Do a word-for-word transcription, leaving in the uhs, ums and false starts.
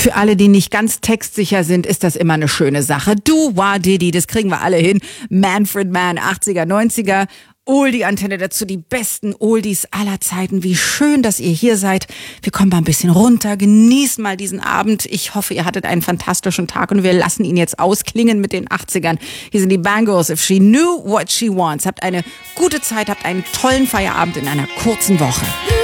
Für alle, die nicht ganz textsicher sind, ist das immer eine schöne Sache. Du, Wah Diddy, das kriegen wir alle hin. Manfred Mann, achtziger, neunziger. Oldie-Antenne dazu, die besten Oldies aller Zeiten. Wie schön, dass ihr hier seid. Wir kommen mal ein bisschen runter, genießen mal diesen Abend. Ich hoffe, ihr hattet einen fantastischen Tag und wir lassen ihn jetzt ausklingen mit den achtzigern. Hier sind die Bangles, If She Knew What She Wants. Habt eine gute Zeit, habt einen tollen Feierabend in einer kurzen Woche.